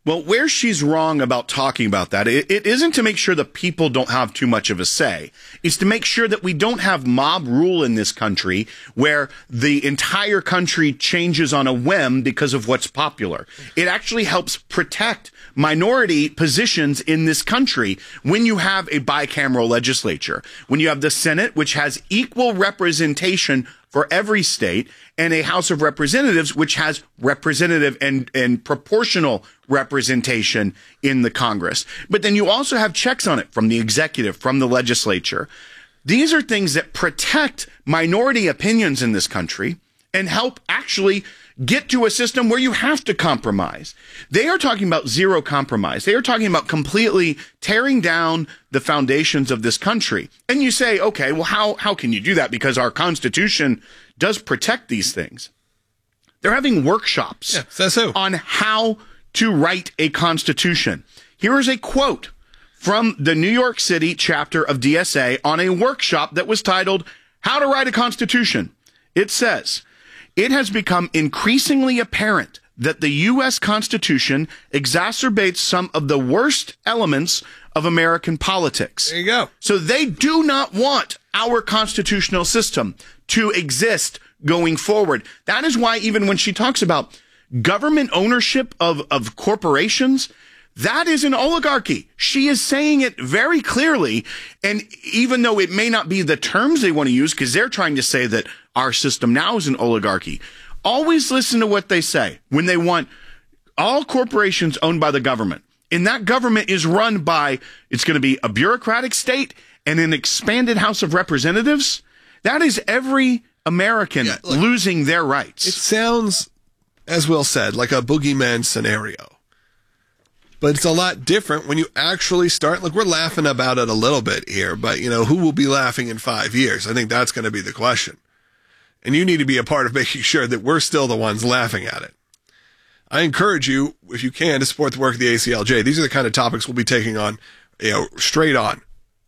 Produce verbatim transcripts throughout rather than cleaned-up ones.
Well, where she's wrong about talking about that, it, it isn't to make sure the people don't have too much of a say. It's to make sure that we don't have mob rule in this country where the entire country changes on a whim because of what's popular. It actually helps protect minority positions in this country when you have a bicameral legislature, when you have the Senate, which has equal representation for every state, and a House of Representatives, which has representative and, and proportional representation in the Congress. But then you also have checks on it from the executive, from the legislature. These are things that protect minority opinions in this country and help actually get to a system where you have to compromise. They are talking about zero compromise. They are talking about completely tearing down the foundations of this country. And you say, okay, well, how, how can you do that? Because our Constitution does protect these things. They're having workshops yeah, says who. on how to write a Constitution. Here is a quote from the New York City chapter of D S A on a workshop that was titled, How to Write a Constitution. It says, it has become increasingly apparent that the U S Constitution exacerbates some of the worst elements of American politics. There you go. So they do not want our constitutional system to exist going forward. That is why even when she talks about government ownership of, of corporations, that is an oligarchy. She is saying it very clearly. And even though it may not be the terms they want to use, because they're trying to say that our system now is an oligarchy, always listen to what they say when they want all corporations owned by the government. And that government is run by, it's going to be a bureaucratic state and an expanded House of Representatives. That is every American yeah, look, losing their rights. It sounds, as Will said, like a boogeyman scenario. But it's a lot different when you actually start. Look, we're laughing about it a little bit here, but, you know, who will be laughing in five years? I think that's going to be the question. And you need to be a part of making sure that we're still the ones laughing at it. I encourage you, if you can, to support the work of the A C L J. These are the kind of topics we'll be taking on, you know, straight on.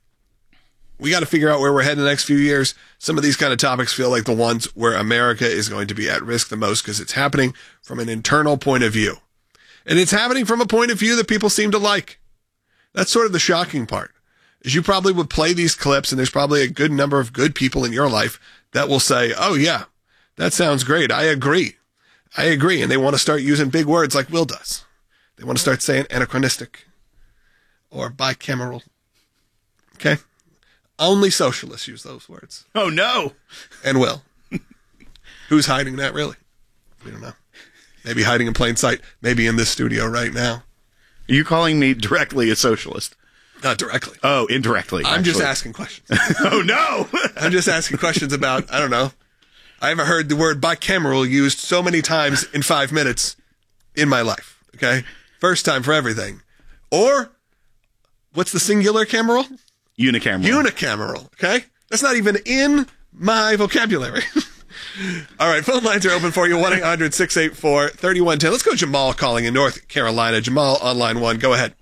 We got to figure out where we're heading the next few years. Some of these kind of topics feel like the ones where America is going to be at risk the most because it's happening from an internal point of view. And it's happening from a point of view that people seem to like. That's sort of the shocking part. Is you probably would play these clips, and there's probably a good number of good people in your life that will say, oh, yeah, that sounds great. I agree. I agree. And they want to start using big words like Will does. They want to start saying anachronistic or bicameral. Okay? Only socialists use those words. Oh, no. And Will. Who's hiding that, really? We don't know. Maybe hiding in plain sight. Maybe in this studio right now. Are you calling me directly a socialist? Not directly. Oh, indirectly. I'm actually. just asking questions. Oh, no. I'm just asking questions about, I don't know. I haven't heard the word bicameral used so many times in five minutes in my life. Okay? First time for everything. Or, what's the singular cameral? Unicameral. Unicameral. Okay? That's not even in my vocabulary. All right, phone lines are open for you, one eight hundred six eight four three one one zero. Let's go Jamal calling in North Carolina. Jamal on line one. Go ahead.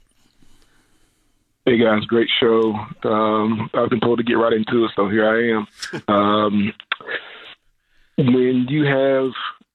Hey, guys. Great show. Um, I've been told to get right into it, so here I am. Um, when you have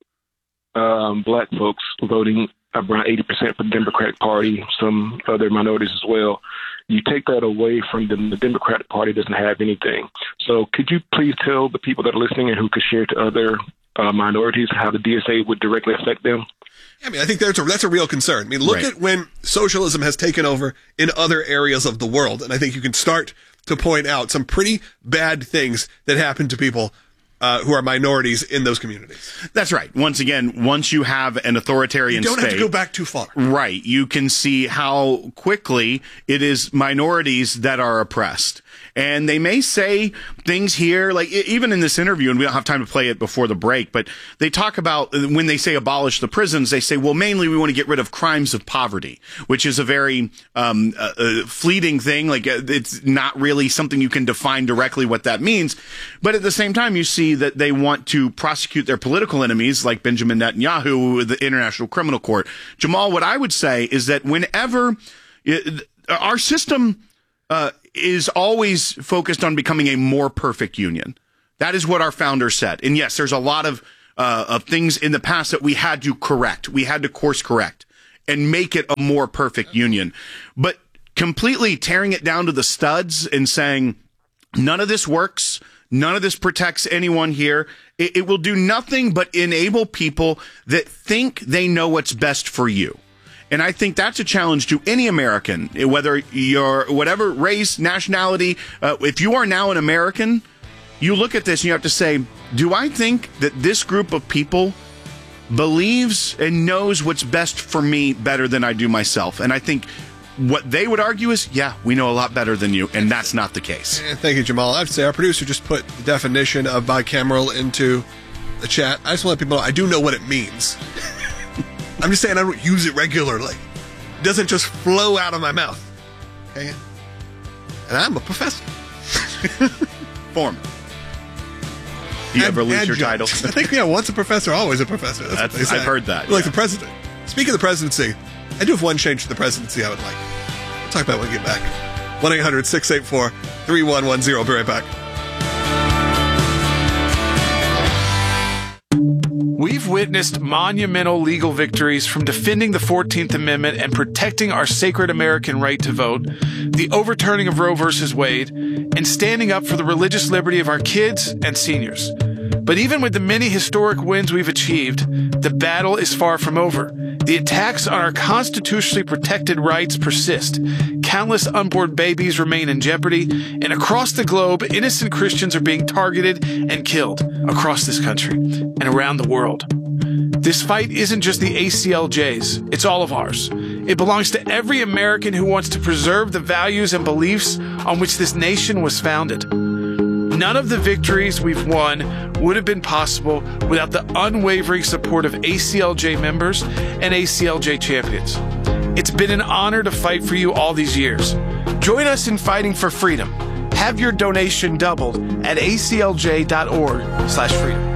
um, black folks voting around eighty percent for the Democratic Party, some other minorities as well, you take that away from them. The Democratic Party doesn't have anything. So could you please tell the people that are listening and who could share to other uh, minorities how the D S A would directly affect them? I mean, I think that's a, that's a real concern. I mean, look right. at when socialism has taken over in other areas of the world. And I think you can start to point out some pretty bad things that happen to people Uh, who are minorities in those communities. That's right. Once again, once you have an authoritarian state... You don't state, have to go back too far. Right. You can see how quickly it is minorities that are oppressed. And they may say things here, like even in this interview, and we don't have time to play it before the break, but they talk about when they say abolish the prisons, they say, well, mainly we want to get rid of crimes of poverty, which is a very um, uh, uh, fleeting thing. Like it's not really something you can define directly what that means. But at the same time, you see that they want to prosecute their political enemies like Benjamin Netanyahu with the International Criminal Court. Jamal, what I would say is that whenever it, our system uh, is always focused on becoming a more perfect union. That is what our founders said. And yes, there's a lot of uh, of things in the past that we had to correct. We had to course correct. and make it a more perfect union. But completely tearing it down to the studs and saying, none of this works, none of this protects anyone here, it, it will do nothing but enable people that think they know what's best for you. And I think that's a challenge to any American, whether you're whatever race, nationality. Uh, if you are now an American, you look at this and you have to say, do I think that this group of people believes and knows what's best for me better than I do myself? And I think what they would argue is, yeah, we know a lot better than you, and that's not the case. Thank you, Jamal. I would say our producer just put the definition of bicameral into the chat. I just want to let people know I do know what it means. I'm just saying I don't use it regularly. It doesn't just flow out of my mouth. Okay? And I'm a professor. Foreman. You Ad- ever lose adjunct. your title? I think, yeah, once a professor, always a professor. That's, That's what they say. I've heard that. Like yeah. the president. Speaking of the presidency, I do have one change to the presidency I would like. We'll talk about it when we get back. one eight hundred six eight four three one one zero. I'll be right back. We've witnessed monumental legal victories from defending the fourteenth Amendment and protecting our sacred American right to vote, the overturning of Roe versus Wade, and standing up for the religious liberty of our kids and seniors. But even with the many historic wins we've achieved, the battle is far from over. The attacks on our constitutionally protected rights persist. Countless unborn babies remain in jeopardy, and across the globe, innocent Christians are being targeted and killed across this country and around the world. This fight isn't just the A C L J's, it's all of ours. It belongs to every American who wants to preserve the values and beliefs on which this nation was founded. None of the victories we've won would have been possible without the unwavering support of A C L J members and A C L J champions. It's been an honor to fight for you all these years. Join us in fighting for freedom. Have your donation doubled at A C L J dot org slash freedom.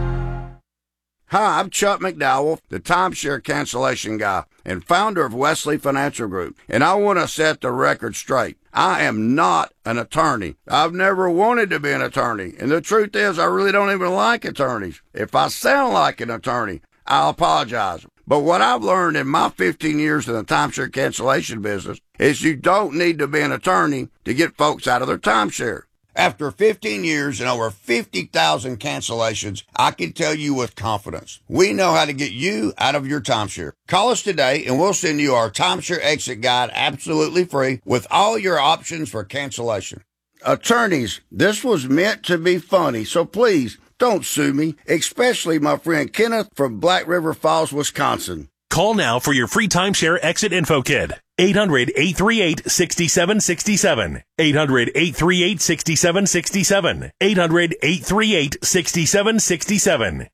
Hi, I'm Chuck McDowell, the timeshare cancellation guy and founder of Wesley Financial Group, and I want to set the record straight. I am not an attorney. I've never wanted to be an attorney, and the truth is I really don't even like attorneys. If I sound like an attorney, I'll apologize. But what I've learned in my fifteen years in the timeshare cancellation business is you don't need to be an attorney to get folks out of their timeshare. After fifteen years and over fifty thousand cancellations, I can tell you with confidence, we know how to get you out of your timeshare. Call us today and we'll send you our timeshare exit guide absolutely free with all your options for cancellation. Attorneys, this was meant to be funny, so please don't sue me, especially my friend Kenneth from Black River Falls, Wisconsin. Call now for your free timeshare exit info kit. eight hundred, eight three eight, six seven six seven. eight hundred, eight three eight, six seven six seven. eight hundred, eight three eight, six seven six seven.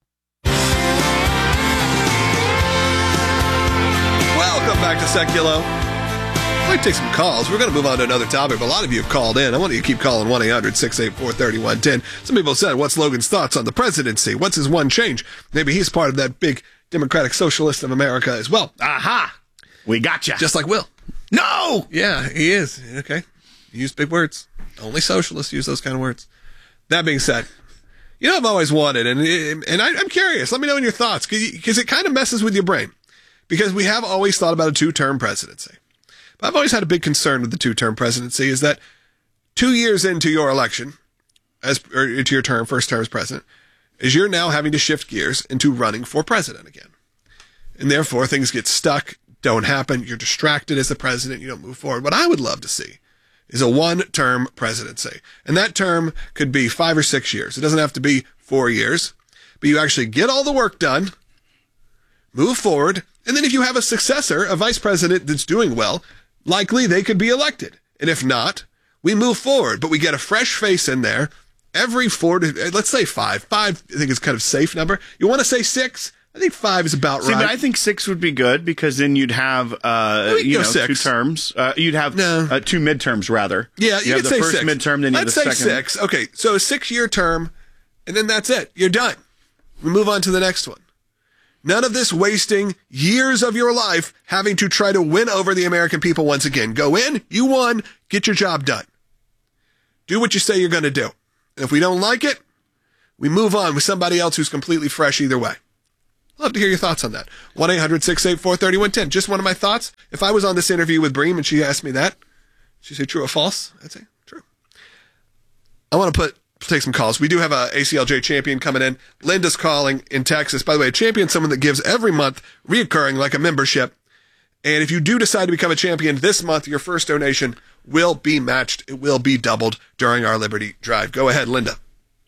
Welcome back to Seculo. I'd like to take some calls. We're going to move on to another topic, but a lot of you have called in. I want you to keep calling one eight hundred, six eight four, three one one zero. Some people said, what's Logan's thoughts on the presidency? What's his one change? Maybe he's part of that big Democratic Socialist of America as well. Aha! We gotcha. Just like Will. No! Yeah, he is. Okay. Use big words. Only socialists use those kind of words. That being said, you know I've always wanted, and and I, I'm curious. Let me know in your thoughts, because it kind of messes with your brain. Because we have always thought about a two-term presidency. But I've always had a big concern with the two-term presidency is that two years into your election, as or into your term, first term as president, is you're now having to shift gears into running for president again. And therefore, things get stuck, don't happen, you're distracted as the president, you don't move forward. What I would love to see is a one-term presidency. And that term could be five or six years. It doesn't have to be four years. But you actually get all the work done, move forward, and then if you have a successor, a vice president that's doing well, likely they could be elected. And if not, we move forward. But we get a fresh face in there every four to, let's say five. Five, I think, is kind of a safe number. You want to say six? I think five is about See, right. but I think six would be good because then you'd have, uh, you know, six. two terms. Uh, you'd have No. uh, two midterms, rather. Yeah, you, you have could the say first six. midterm, then you have Let's the say second. six. Okay, so a six-year term, and then that's it. You're done. We move on to the next one. None of this wasting years of your life having to try to win over the American people once again. Go in, you won, get your job done. Do what you say you're going to do. And if we don't like it, we move on with somebody else who's completely fresh either way. Love to hear your thoughts on that. one eight hundred six eight four three one one zero. Just one of my thoughts. If I was on this interview with Bream and she asked me that, she'd say true or false? I'd say true. I want to put take some calls. We do have a A C L J champion coming in. Linda's calling in Texas. By the way, a champion, someone that gives every month, reoccurring like a membership. And if you do decide to become a champion this month, your first donation will be matched. It will be doubled during our Liberty Drive. Go ahead, Linda.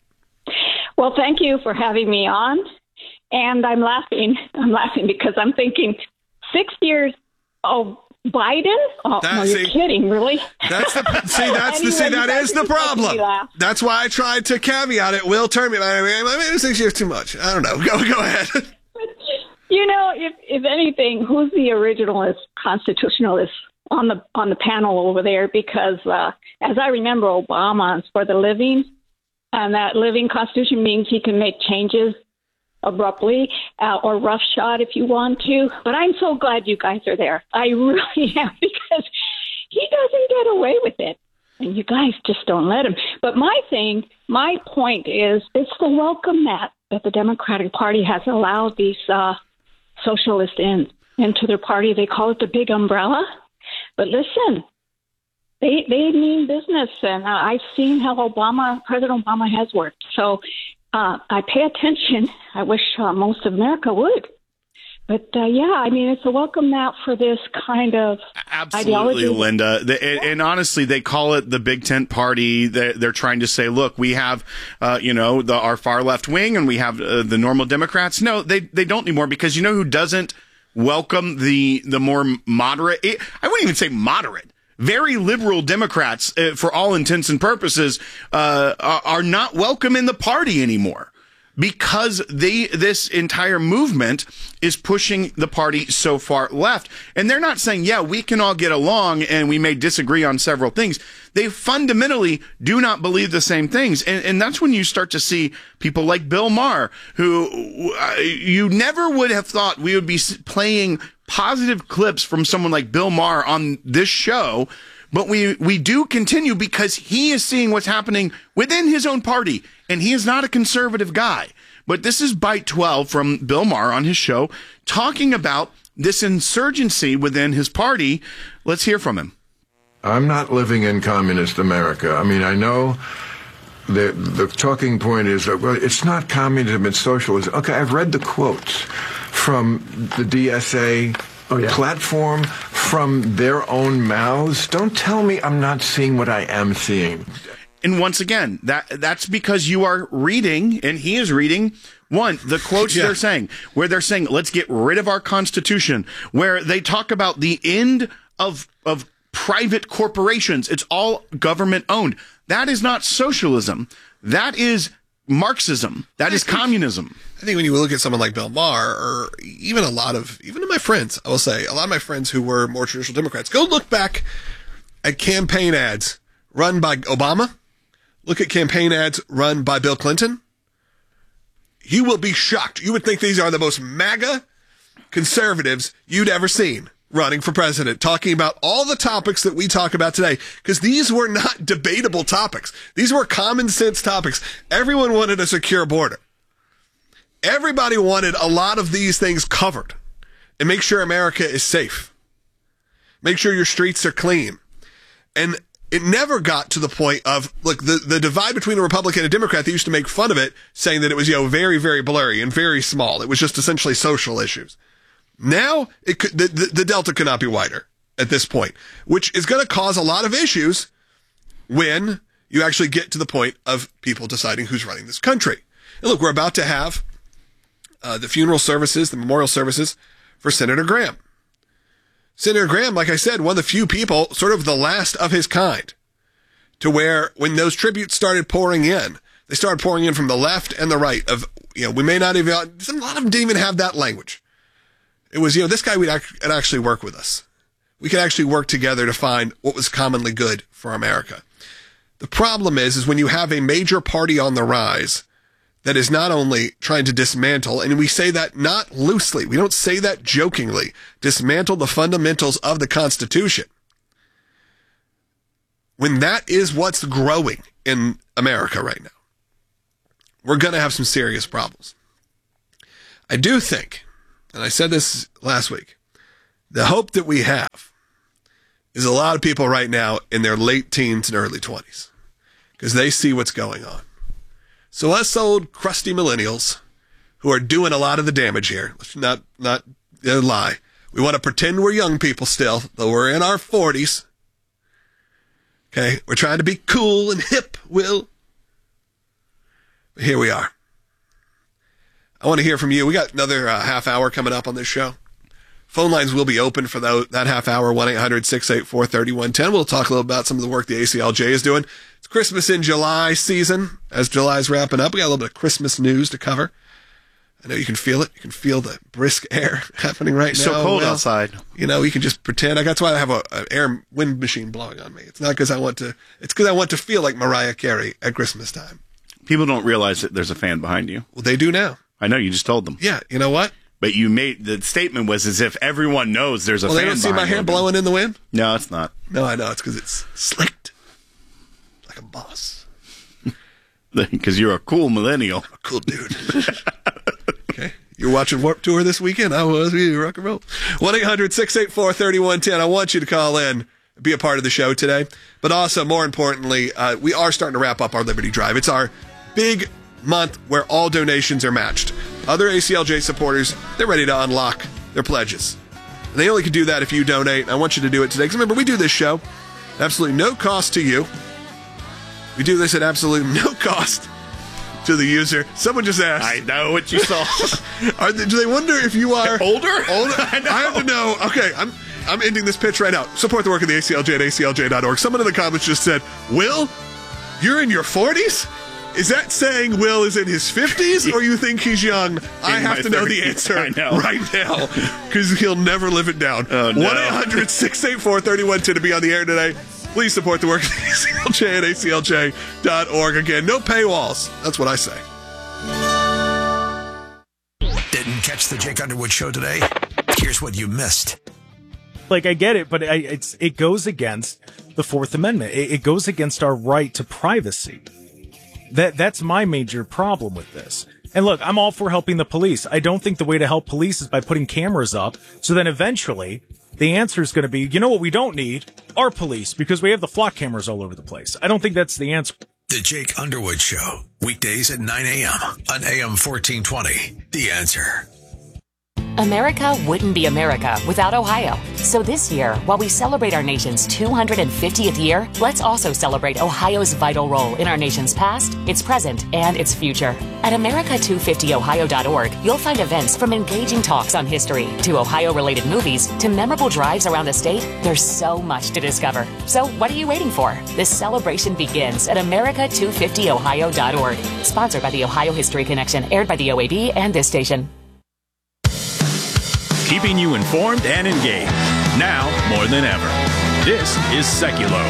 Well, thank you for having me on. And I'm laughing. I'm laughing because I'm thinking six years. Oh, Biden? Oh, That- no, you're see- kidding, really? That's the see. That's the see. Anyway, That you is guys the are just making me problem. laugh. That's why I tried to caveat it. Will turn me. I mean, I mean, six years too much. I don't know. Go go ahead. You know, if if anything, who's the originalist constitutionalist on the on the panel over there? Because uh, as I remember, Obama's for the living, and that living constitution means he can make changes abruptly uh, or roughshod if you want to. But I'm so glad you guys are there. I really am, because he doesn't get away with it. And you guys just don't let him. But my thing, my point is, it's the welcome mat that the Democratic Party has allowed these uh, socialists in into their party. They call it the big umbrella. But listen, they they mean business, and uh, I've seen how Obama, President Obama, has worked. So uh, I pay attention. I wish uh, most of America would. But, uh, yeah, I mean, it's a welcome mat for this kind of Absolutely, ideology. Linda. The, and, and honestly, they call it the big tent party. They're, they're trying to say, look, we have, uh, you know, the, our far left wing and we have uh, the normal Democrats. No, they, they don't anymore, because you know who doesn't welcome the, the more moderate, I wouldn't even say moderate, very liberal Democrats, uh, for all intents and purposes, uh, are, are not welcome in the party anymore. Because they, this entire movement is pushing the party so far left. And they're not saying, yeah, we can all get along and we may disagree on several things. They fundamentally do not believe the same things. And, and that's when you start to see people like Bill Maher, who uh, you never would have thought we would be playing positive clips from someone like Bill Maher on this show. But we, we do continue because he is seeing what's happening within his own party, and he is not a conservative guy. But this is Bite twelve from Bill Maher on his show, talking about this insurgency within his party. Let's hear from him. I'm not living in communist America. I mean, I know the the talking point is, that, well, it's not communism, it's socialism. Okay, I've read the quotes from the D S A oh, yeah. platform, from their own mouths. Don't tell me I'm not seeing what I am seeing. And once again, that that's because you are reading, and he is reading, one, the quotes yeah. they're saying, where they're saying, let's get rid of our Constitution, where they talk about the end of of private corporations. It's all government owned. That is not socialism. That is Marxism. That is communism. I think when you look at someone like Bill Maher, or even a lot of, even of my friends, I will say, a lot of my friends who were more traditional Democrats, go look back at campaign ads run by Obama. Look at campaign ads run by Bill Clinton. You will be shocked. You would think these are the most MAGA conservatives you'd ever seen running for president, talking about all the topics that we talk about today, because these were not debatable topics. These were common sense topics. Everyone wanted a secure border. Everybody wanted a lot of these things covered, and make sure America is safe. Make sure your streets are clean. And it never got to the point of, look, the, the divide between a Republican and a Democrat, they used to make fun of it, saying that it was, you know, very, very blurry and very small. It was just essentially social issues. Now, it could, the, the, the delta could not be wider at this point, which is going to cause a lot of issues when you actually get to the point of people deciding who's running this country. And look, we're about to have uh, the funeral services, the memorial services for Senator Graham. Senator Graham, like I said, one of the few people, sort of the last of his kind, to where when those tributes started pouring in, they started pouring in from the left and the right of, you know, we may not even, a lot of them didn't even have that language. It was, you know, this guy would actually work with us. We could actually work together to find what was commonly good for America. The problem is, is when you have a major party on the rise that is not only trying to dismantle, and we say that not loosely, we don't say that jokingly, dismantle the fundamentals of the Constitution. When that is what's growing in America right now, we're going to have some serious problems. I do think, and I said this last week, the hope that we have is a lot of people right now in their late teens and early twenties because they see what's going on. So us old crusty millennials who are doing a lot of the damage here, let's not, not uh, lie. We want to pretend we're young people still, though we're in our forties. Okay, we're trying to be cool and hip, Will. But here we are. I want to hear from you. We got another uh, half hour coming up on this show. Phone lines will be open for the, that half hour, one eight hundred six eight four three one one zero. We'll talk a little about some of the work the A C L J is doing. It's Christmas in July season. As July's wrapping up, we got a little bit of Christmas news to cover. I know you can feel it. You can feel the brisk air happening right It's now. so cold Well, outside. You know, you can just pretend. That's why I have a, an air wind machine blowing on me. It's not because I want to. It's because I want to feel like Mariah Carey at Christmas time. People don't realize that there's a fan behind you. Well, they do now. I know, you just told them. Yeah, you know what? But you made, the statement was as if everyone knows there's a Well, fan they don't see my behind hair Logan. blowing in the wind? No, it's not. No, I know. It's because it's slicked. Like a boss. Because you're a cool millennial. A cool dude. Okay. You're watching Warped Tour this weekend? I was. We rock and roll. one eight hundred six eight four three one one zero. I want you to call in, be a part of the show today. But also, more importantly, uh, we are starting to wrap up our Liberty Drive. It's our big month where all donations are matched. Other A C L J supporters, they're ready to unlock their pledges. And they only can do that if you donate. I want you to do it today. Because remember, we do this show at absolutely no cost to you. We do this at absolutely no cost to the user. Someone just asked. I know what you saw. Are they, do they wonder if you are older? Older? I know. I have to know. Okay, I'm I'm ending this pitch right now. Support the work of the A C L J at A C L J dot org. Someone in the comments just said, Will, you're in your forties? Is that saying Will is in his fifties or you think he's young? I have to know the answer I know. right now because he'll never live it down. Oh, no. one eight hundred six eight four three one one zero to be on the air today. Please support the work of the A C L J at A C L J dot org. Again, no paywalls. That's what I say. Didn't catch the Jake Underwood show today? Here's what you missed. Like, I get it, but I, it's it goes against the Fourth Amendment. It, it goes against our right to privacy. That that's my major problem with this. And look, I'm all for helping the police. I don't think the way to help police is by putting cameras up. So then eventually the answer is going to be, you know what we don't need? Our police, because we have the flock cameras all over the place. I don't think that's the answer. The Jake Underwood Show, weekdays at nine a.m. on A M fourteen twenty. The Answer. America wouldn't be America without Ohio. So this year, while we celebrate our nation's two hundred fiftieth year, let's also celebrate Ohio's vital role in our nation's past, its present, and its future. At America two fifty ohio dot org, you'll find events from engaging talks on history to Ohio-related movies to memorable drives around the state. There's so much to discover. So what are you waiting for? This celebration begins at America two fifty ohio dot org. Sponsored by the Ohio History Connection, aired by the O A B and this station. Keeping you informed and engaged, now more than ever. This is Seculo.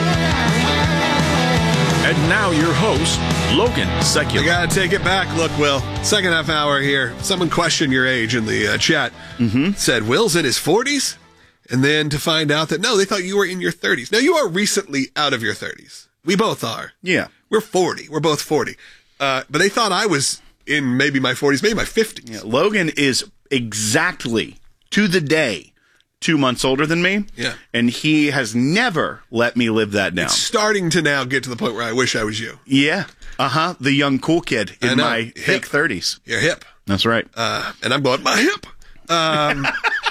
And now your host, Logan Seculo. I gotta take it back. Look, Will, second half hour here. Someone questioned your age in the uh, chat. Mm-hmm. Said, Will's in his forties? And then to find out that, no, they thought you were in your thirties. Now, you are recently out of your thirties. We both are. Yeah. We're forty. We're both forty. Uh, but they thought I was in maybe my forties, maybe my fifties. Yeah, Logan is exactly, to the day, two months older than me. Yeah. And he has never let me live that down. It's starting to now get to the point where I wish I was you. Yeah. Uh-huh. The young cool kid I in know. my Hip. fake thirties. You're hip. That's right. Uh, and I'm going, my hip. Um,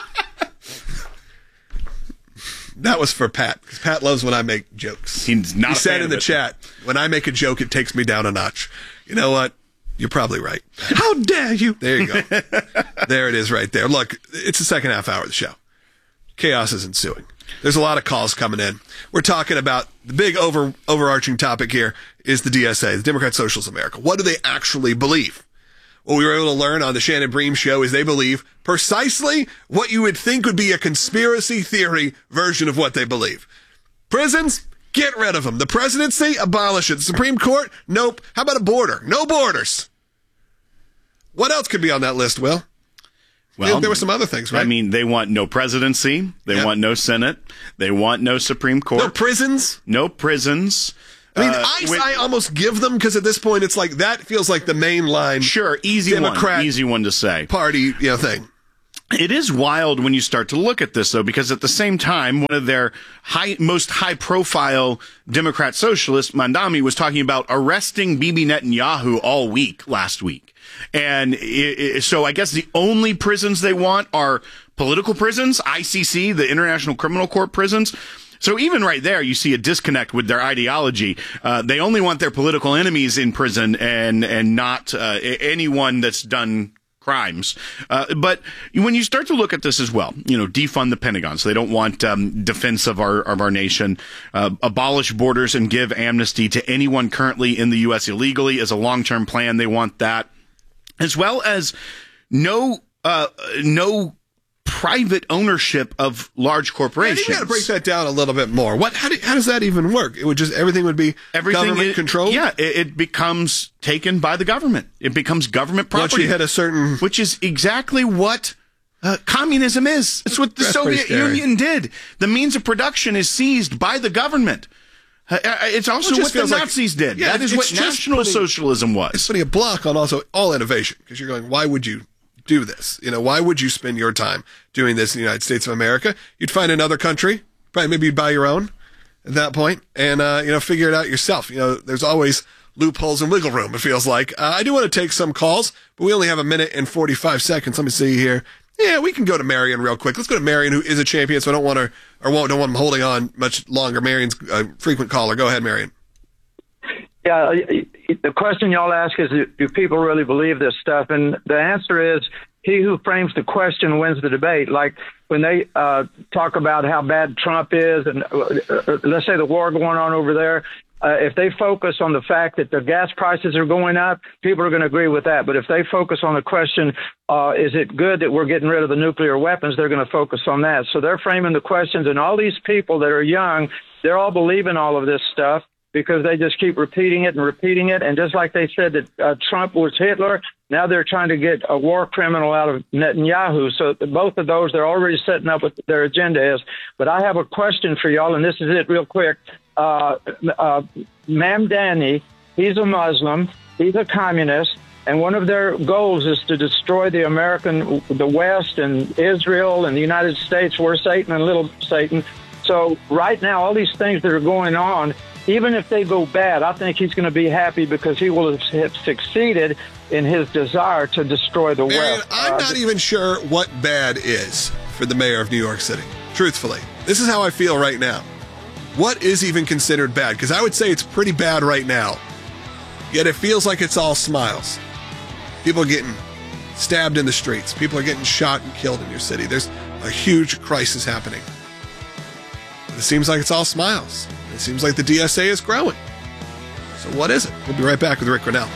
that was for Pat, because Pat loves when I make jokes. He's not He a said fan in of the it. chat, when I make a joke, it takes me down a notch. You know what? You're probably right. How dare you? There you go. There it is right there. Look, it's the second half hour of the show. Chaos is ensuing. There's a lot of calls coming in. We're talking about the big over overarching topic here is the D S A, the Democrat Socialist America. What do they actually believe? What we were able to learn on the Shannon Bream show is they believe precisely what you would think would be a conspiracy theory version of what they believe. Prisons, get rid of them. The presidency, abolish it. The Supreme Court, nope. How about a border? No borders. What else could be on that list, Will? Well, there were some other things, right? I mean, they want no presidency. They Yep. want no Senate. They want no Supreme Court. No prisons. No prisons. I mean, uh, ICE, with, I almost give them because at this point it's like that feels like the mainline. Sure, easy Democrat one, easy one to say. Party, you know, thing. It is wild when you start to look at this, though, because at the same time, one of their high, most high-profile Democrat socialists, Mandami, was talking about arresting Bibi Netanyahu all week last week. And it, it, so I guess the only prisons they want are political prisons, I C C, the International Criminal Court prisons. So even right there, you see a disconnect with their ideology. Uh, they only want their political enemies in prison and and not uh, anyone that's done crimes. Uh, but when you start to look at this as well, you know, defund the Pentagon. So they don't want um, defense of our of our nation. Uh, abolish borders and give amnesty to anyone currently in the U S illegally as a long-term plan. They want that, as well as no uh, no. private ownership of large corporations. Yeah, you got to break that down a little bit more. What? How, do, how does that even work? It would just everything would be everything government it, controlled. Yeah, it, it becomes taken by the government. It becomes government property. Once you hit a certain, which is exactly what uh, communism is. It's what the That's Soviet Union did. The means of production is seized by the government. Uh, it's also well, it what the Nazis like, did. Yeah, that is what National putting, Socialism was. It's putting a block on also all innovation because you're going, why would you do this? You know, why would you spend your time doing this in the United States of America? You'd find another country, probably maybe you'd buy your own at that point and, uh, you know, figure it out yourself. You know, there's always loopholes and wiggle room, it feels like. Uh, I do want to take some calls, but we only have a minute and forty-five seconds. Let me see here. Yeah, we can go to Marion real quick. Let's go to Marion, who is a champion, so I don't want her, or won't, don't want him holding on much longer. Marion's a frequent caller. Go ahead, Marion. Yeah, the question y'all ask is, do people really believe this stuff? And the answer is, he who frames the question wins the debate. Like when they uh, talk about how bad Trump is, and uh, let's say the war going on over there, uh, if they focus on the fact that the gas prices are going up, people are going to agree with that. But if they focus on the question, uh, is it good that we're getting rid of the nuclear weapons, they're going to focus on that. So they're framing the questions, and all these people that are young, they're all believing all of this stuff, because they just keep repeating it and repeating it. And just like they said that uh, Trump was Hitler, now they're trying to get a war criminal out of Netanyahu. So both of those, they're already setting up what their agenda is. But I have a question for y'all, and this is it real quick. Uh, uh, Mamdani, he's a Muslim, he's a communist, and one of their goals is to destroy the American, the West and Israel and the United States. We're Satan and little Satan. So right now, all these things that are going on, even if they go bad, I think he's going to be happy because he will have succeeded in his desire to destroy the Man, West. I'm uh, not even sure what bad is for the mayor of New York City, truthfully. This is how I feel right now. What is even considered bad? Because I would say it's pretty bad right now. Yet it feels like it's all smiles. People are getting stabbed in the streets. People are getting shot and killed in your city. There's a huge crisis happening. It seems like it's all smiles. It seems like the D S A is growing. So what is it? We'll be right back with Rick Grinnell.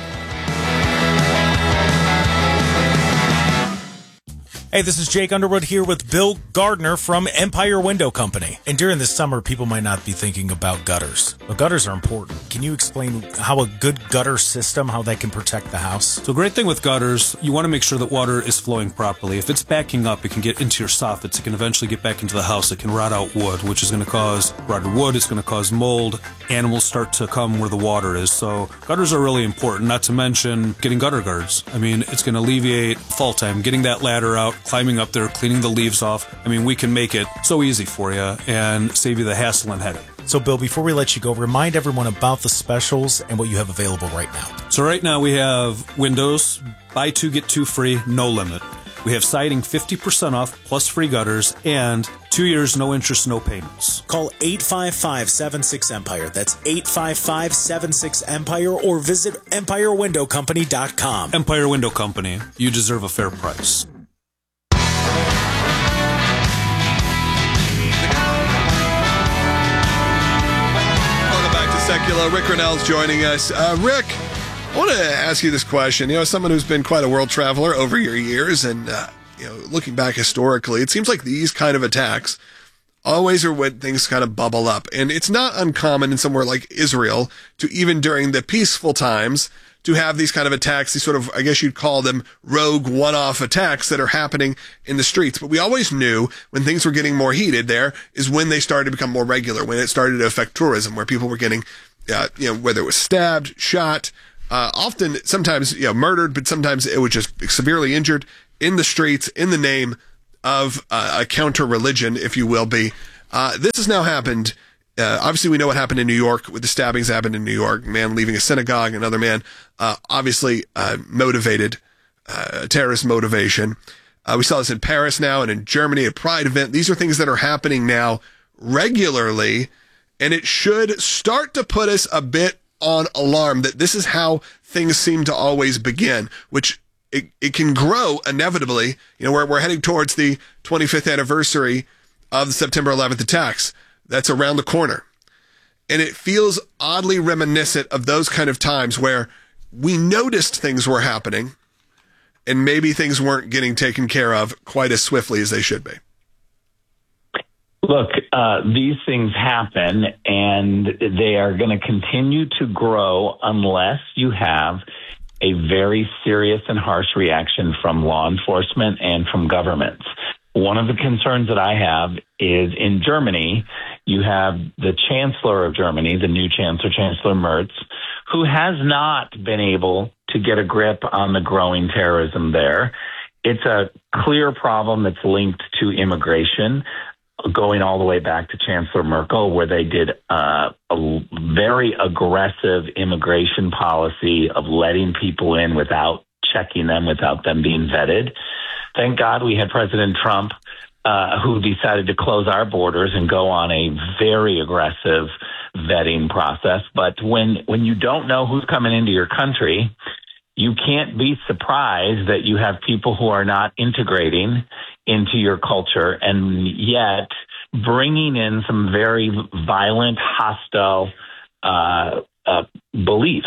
Hey, this is Jake Underwood here with Bill Gardner from Empire Window Company. And during the summer, people might not be thinking about gutters, but gutters are important. Can you explain how a good gutter system, how that can protect the house? So, great thing with gutters, you want to make sure that water is flowing properly. If it's backing up, it can get into your soffits. It can eventually get back into the house. It can rot out wood, which is going to cause rotted wood. It's going to cause mold. Animals start to come where the water is. So, gutters are really important, not to mention getting gutter guards. I mean, it's going to alleviate fall time, getting that ladder out, climbing up there, cleaning the leaves off. I mean, we can make it so easy for you and save you the hassle and headache. So, Bill, before we let you go, remind everyone about the specials and what you have available right now. So right now we have windows, buy two, get two free, no limit. We have siding fifty percent off, plus free gutters, and two years, no interest, no payments. Call eight five five, seven six, Empire. That's eight five five, seven six, Empire, or visit empire window company dot com. Empire Window Company. You deserve a fair price. Secular. Rick Grinnell's joining us. Uh, Rick, I want to ask you this question. You know, as someone who's been quite a world traveler over your years, and uh, you know, looking back historically, it seems like these kind of attacks always are when things kind of bubble up, and it's not uncommon in somewhere like Israel to, even during the peaceful times, to have these kind of attacks, these sort of, I guess you'd call them rogue one-off attacks that are happening in the streets. But we always knew when things were getting more heated there is when they started to become more regular, when it started to affect tourism, where people were getting uh, you know, whether it was stabbed, shot, uh, often, sometimes, you know, murdered, but sometimes it was just severely injured in the streets in the name of uh, a counter-religion, if you will be. Uh, this has now happened. Uh, obviously, we know what happened in New York with the stabbings happened in New York. Man leaving a synagogue, another man, uh, obviously uh, motivated, uh, terrorist motivation. Uh, we saw this in Paris now and in Germany, a Pride event. These are things that are happening now regularly, and it should start to put us a bit on alarm that this is how things seem to always begin, which it, it can grow inevitably. You know, we're, we're heading towards the twenty-fifth anniversary of the September eleventh attacks. That's around the corner. And it feels oddly reminiscent of those kind of times where we noticed things were happening and maybe things weren't getting taken care of quite as swiftly as they should be. Look, uh, these things happen, and they are going to continue to grow unless you have a very serious and harsh reaction from law enforcement and from governments. One of the concerns that I have is in Germany, you have the Chancellor of Germany, the new Chancellor, Chancellor Merz, who has not been able to get a grip on the growing terrorism there. It's a clear problem that's linked to immigration, going all the way back to Chancellor Merkel, where they did uh, a very aggressive immigration policy of letting people in without checking them, without them being vetted. Thank God we had President Trump, uh, who decided to close our borders and go on a very aggressive vetting process. But when, when you don't know who's coming into your country, you can't be surprised that you have people who are not integrating into your culture and yet bringing in some very violent, hostile uh, uh, beliefs.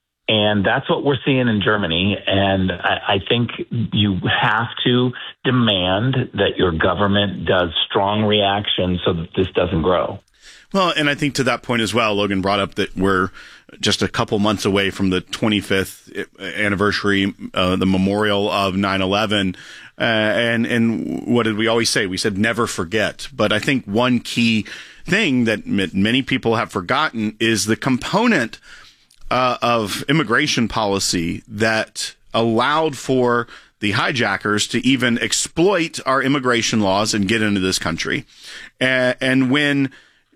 And that's what we're seeing in Germany. And I, I think you have to demand that your government does strong reaction so that this doesn't grow. Well, and I think to that point as well, Logan brought up that we're just a couple months away from the twenty-fifth anniversary, uh, the memorial of nine eleven. Uh, and, and what did we always say? We said never forget. But I think one key thing that m- many people have forgotten is the component uh, of immigration policy that allowed for the hijackers to even exploit our immigration laws and get into this country. Uh, and when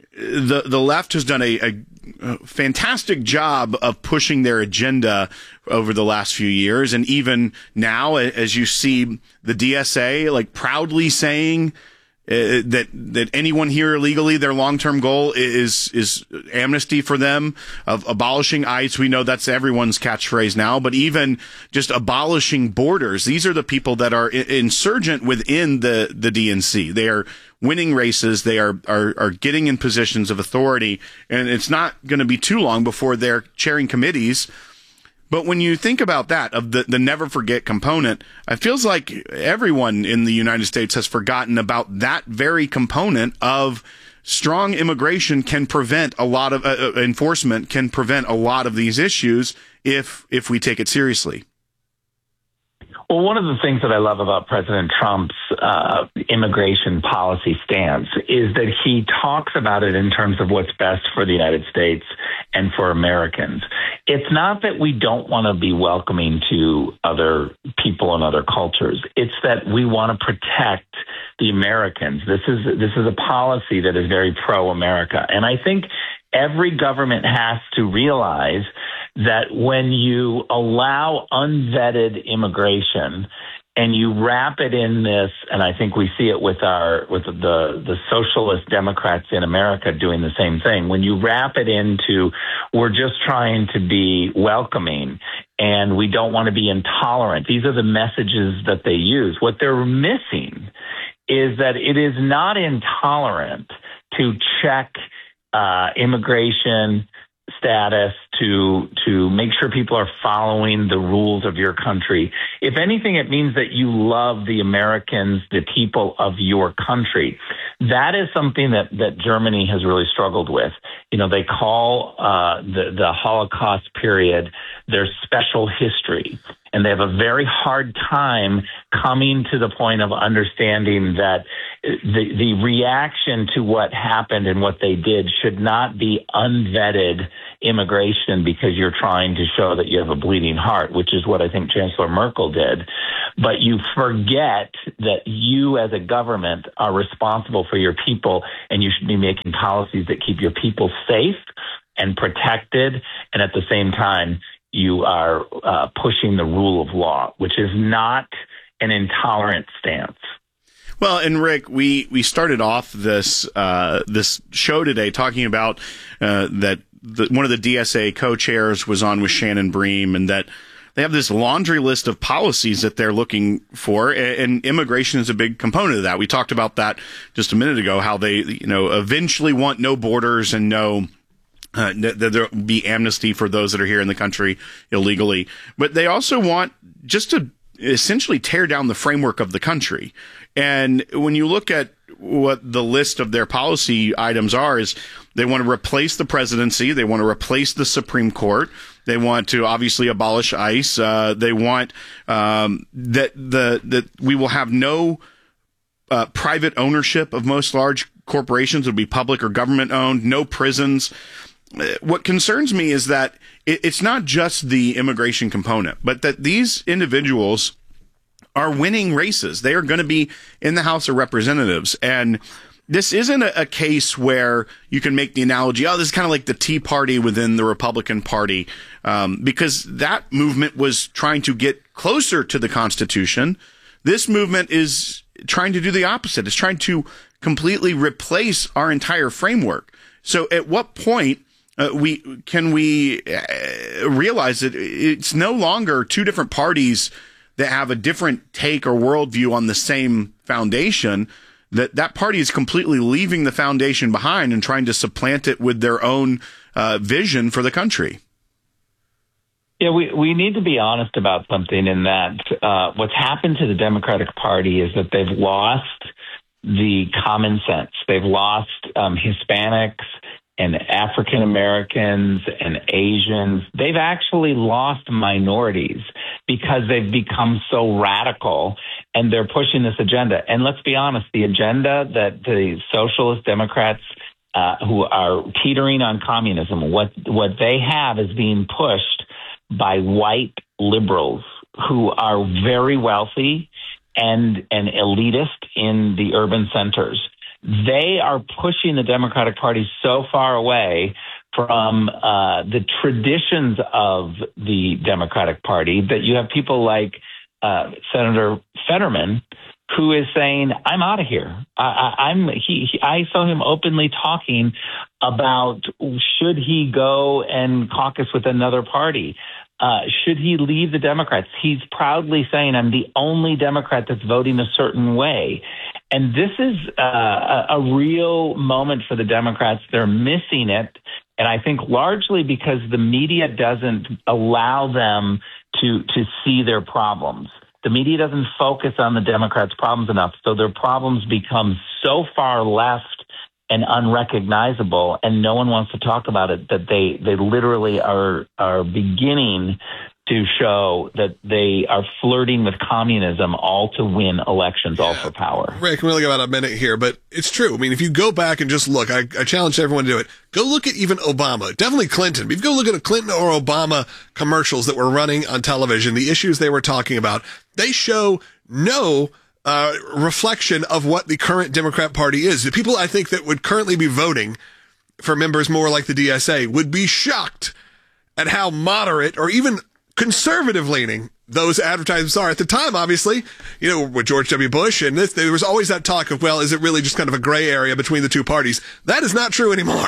the the left has done a, a, a fantastic job of pushing their agenda over the last few years, and even now, as you see the D S A like proudly saying uh, that that anyone here illegally, their long-term goal is is amnesty for them, of abolishing ICE. We know that's everyone's catchphrase now, but even just abolishing borders. These are the people that are insurgent within the the D N C. They are winning races. They are, are, are getting in positions of authority, and it's not going to be too long before they're chairing committees. But when you think about that, of the, the never forget component, it feels like everyone in the United States has forgotten about that very component of strong immigration can prevent a lot of uh, enforcement can prevent a lot of these issues if, if we take it seriously. Well, one of the things that I love about President Trump's uh, immigration policy stance is that he talks about it in terms of what's best for the United States and for Americans. It's not that we don't want to be welcoming to other people and other cultures. It's that we want to protect the Americans. This is this is a policy that is very pro-America. And I think every government has to realize that when you allow unvetted immigration and you wrap it in this, and I think we see it with our with the the socialist Democrats in America doing the same thing. When you wrap it into, we're just trying to be welcoming and we don't want to be intolerant. These are the messages that they use. What they're missing is that it is not intolerant to check uh, immigration status, to to make sure people are following the rules of your country. If anything, it means that you love the Americans, the people of your country. That is something that, that Germany has really struggled with. You know, they call uh, the, the Holocaust period their special history. And they have a very hard time coming to the point of understanding that the, the reaction to what happened and what they did should not be unvetted immigration because you're trying to show that you have a bleeding heart, which is what I think Chancellor Merkel did. But you forget that you as a government are responsible for your people, and you should be making policies that keep your people safe and protected, and at the same time, you are uh, pushing the rule of law, which is not an intolerant stance. Well, and Rick, we, we started off this uh, this show today talking about uh, that the, one of the D S A co-chairs was on with Shannon Bream, and that they have this laundry list of policies that they're looking for, and immigration is a big component of that. We talked about that just a minute ago, how they, you know, eventually want no borders and no uh, that there will be amnesty for those that are here in the country illegally. But they also want just to essentially tear down the framework of the country. And when you look at what the list of their policy items are, is they want to replace the presidency. They want to replace the Supreme Court. They want to obviously abolish ICE. Uh, they want um, that the that we will have no uh, private ownership of most large corporations. It'll be public or government owned. No prisons. What concerns me is that it, it's not just the immigration component, but that these individuals are winning races. They are going to be in the House of Representatives. And this isn't a, a case where you can make the analogy, oh, this is kind of like the Tea Party within the Republican Party, um, because that movement was trying to get closer to the Constitution. This movement is trying to do the opposite. It's trying to completely replace our entire framework. So at what point uh, we can we uh, realize that it's no longer two different parties that have a different take or worldview on the same foundation, that that party is completely leaving the foundation behind and trying to supplant it with their own uh, vision for the country. Yeah, we, we need to be honest about something in that uh, what's happened to the Democratic Party is that they've lost the common sense. They've lost um, Hispanics and African Americans and Asians. They've actually lost minorities because they've become so radical and they're pushing this agenda. And let's be honest, the agenda that the socialist Democrats uh, who are teetering on communism, what what they have is being pushed by white liberals who are very wealthy and, and elitist in the urban centers. They are pushing the Democratic Party so far away from uh, the traditions of the Democratic Party that you have people like uh, Senator Fetterman, who is saying, "I'm out of here." I, I, I'm. He, he. I saw him openly talking about should he go and caucus with another party. Uh, should he leave the Democrats? He's proudly saying, "I'm the only Democrat that's voting a certain way." And this is uh, a, a real moment for the Democrats. They're missing it. And I think largely because the media doesn't allow them to to see their problems. The media doesn't focus on the Democrats' problems enough. So their problems become so far left and unrecognizable, and no one wants to talk about it, that they, they literally are are beginning to show that they are flirting with communism, all to win elections, all for power. Rick, we only got about a minute here, but it's true. I mean, if you go back and just look, I, I challenge everyone to do it. Go look at even Obama, definitely Clinton. If you go look at a Clinton or Obama commercials that were running on television, the issues they were talking about, they show no uh, reflection of what the current Democrat Party is. The people I think that would currently be voting for members more like the D S A would be shocked at how moderate or even conservative leaning those advertisements are. At the time, obviously, you know, with George W. Bush and this, there was always that talk of, well, is it really just kind of a gray area between the two parties? That is not true anymore.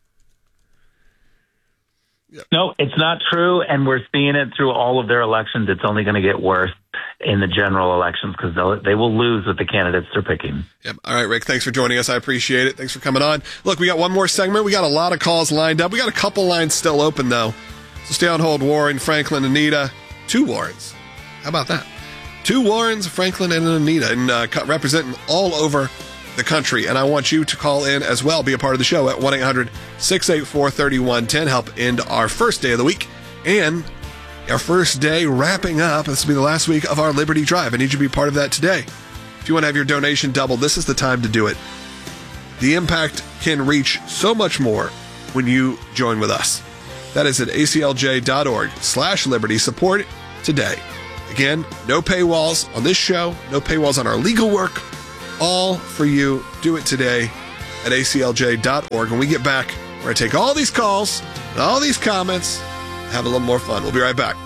Yeah. No, it's not true. And we're seeing it through all of their elections. It's only going to get worse in the general elections because they will lose with the candidates they're picking. Yep. All right, Rick, thanks for joining us. I appreciate it. Thanks for coming on. Look, we got one more segment. We got a lot of calls lined up. We got a couple lines still open, though. So stay on hold. Warren, Franklin, Anita. Two Warrens. How about that? Two Warrens, Franklin, and Anita, and uh, representing all over the country. And I want you to call in as well. Be a part of the show at one eight hundred six eight four three one one zero. Help end our first day of the week. And Our first day wrapping up. This will be the last week of our Liberty Drive. I need you to be part of that today. If you want to have your donation doubled, this is the time to do it. The impact can reach so much more when you join with us. That is at aclj.org slash liberty. Support today. Again, no paywalls on this show, no paywalls on our legal work. All for you. Do it today at a c l j dot org. When we get back, we're going to take all these calls, all these comments, have a little more fun. We'll be right back.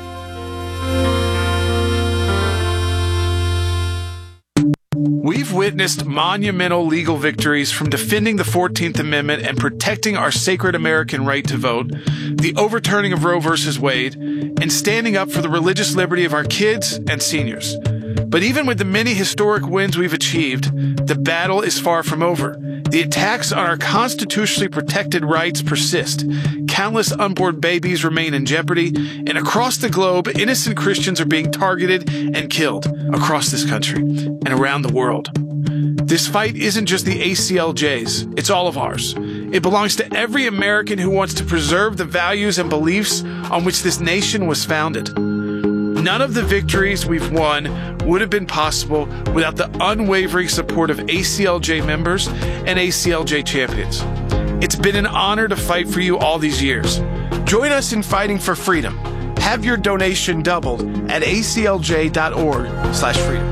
We've witnessed monumental legal victories from defending the fourteenth Amendment and protecting our sacred American right to vote, the overturning of Roe versus Wade, and standing up for the religious liberty of our kids and seniors. But even with the many historic wins we've achieved, the battle is far from over. The attacks on our constitutionally protected rights persist. Countless unborn babies remain in jeopardy, and across the globe, innocent Christians are being targeted and killed across this country and around the world. This fight isn't just the A C L J's, it's all of ours. It belongs to every American who wants to preserve the values and beliefs on which this nation was founded. None of the victories we've won would have been possible without the unwavering support of A C L J members and A C L J champions. It's been an honor to fight for you all these years. Join us in fighting for freedom. Have your donation doubled at a c l j dot org slash freedom.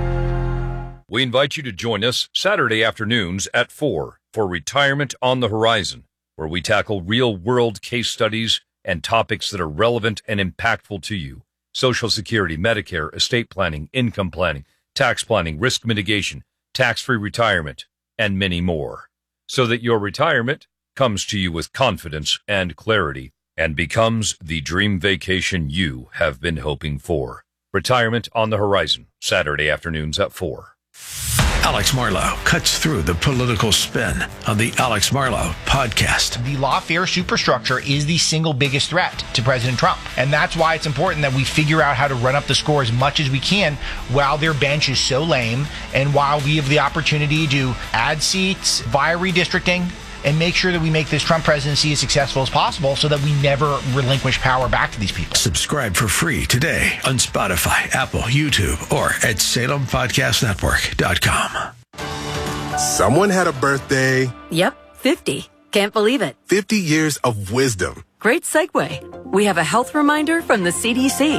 We invite you to join us Saturday afternoons at four for Retirement on the Horizon, where we tackle real-world case studies and topics that are relevant and impactful to you. Social Security, Medicare, estate planning, income planning, tax planning, risk mitigation, tax-free retirement, and many more, so that your retirement comes to you with confidence and clarity and becomes the dream vacation you have been hoping for. Retirement on the Horizon, Saturday afternoons at four. Alex Marlow cuts through the political spin on the Alex Marlow podcast. The lawfare superstructure is the single biggest threat to President Trump. And that's why it's important that we figure out how to run up the score as much as we can while their bench is so lame and while we have the opportunity to add seats via redistricting and make sure that we make this Trump presidency as successful as possible so that we never relinquish power back to these people. Subscribe for free today on Spotify, Apple, YouTube, or at salem podcast network dot com. Someone had a birthday. Yep, fifty. Can't believe it. fifty years of wisdom. Great segue. We have a health reminder from the C D C.